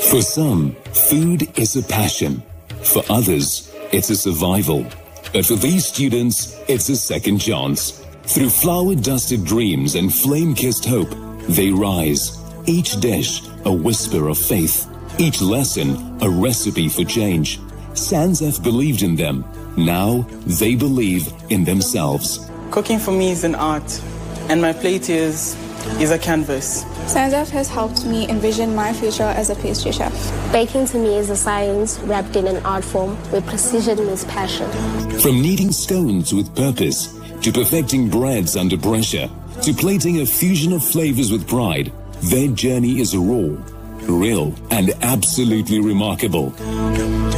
For some, food is a passion. For others, it's a survival. But for these students, it's a second chance. Through flower-dusted dreams and flame-kissed hope, they rise. Each dish, a whisper of faith. Each lesson, a recipe for change. SANZF believed in them. Now, they believe in themselves. Cooking for me is an art, and my plate is a canvas. SANZF has helped me envision my future as a pastry chef. Baking to me is a science wrapped in an art form where precision meets passion. From kneading stones with purpose, to perfecting breads under pressure, to plating a fusion of flavors with pride, their journey is raw, real, and absolutely remarkable.